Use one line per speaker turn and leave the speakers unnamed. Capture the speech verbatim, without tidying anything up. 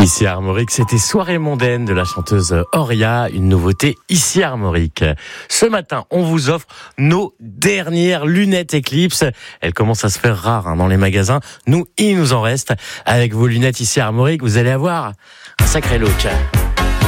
Ici à Armorique, c'était Soirée mondaine de la chanteuse Auria, une nouveauté ici à Armorique. Ce matin, on vous offre nos dernières lunettes Eclipse. Elles commencent à se faire rares hein, dans les magasins. Nous, il nous en reste. Avec vos lunettes ici à Armorique, vous allez avoir un sacré look.